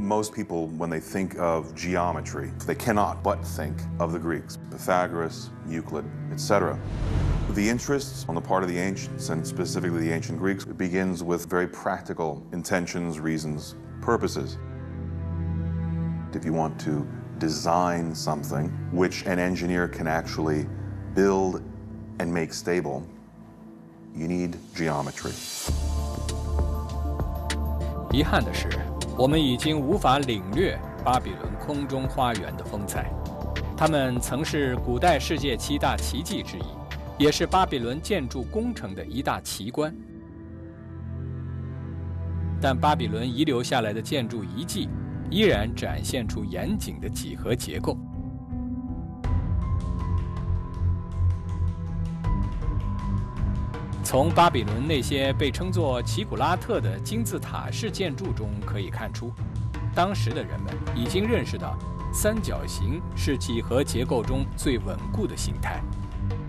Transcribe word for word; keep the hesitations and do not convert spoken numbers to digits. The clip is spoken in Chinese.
Most people, when they think of geometry, they cannot but think of the Greeks, Pythagoras, Euclid, et cetera. The interest on the part of the ancients, and specifically the ancient Greeks, begins with very practical intentions, reasons, purposes. If you want to design something which an engineer can actually build and make stable, you need geometry. 遗憾的是，我们已经无法领略巴比伦空中花园的风采。它们曾是古代世界七大奇迹之一，也是巴比伦建筑工程的一大奇观。但巴比伦遗留下来的建筑遗迹，依然展现出严谨的几何结构。从巴比伦那些被称作奇古拉特的金字塔式建筑中可以看出，当时的人们已经认识到三角形是几何结构中最稳固的形态。